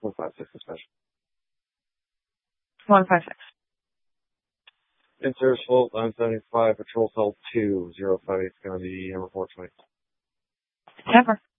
156 is special. 156. Insert float 975, patrol cell 2058 is going to be number 420. Never.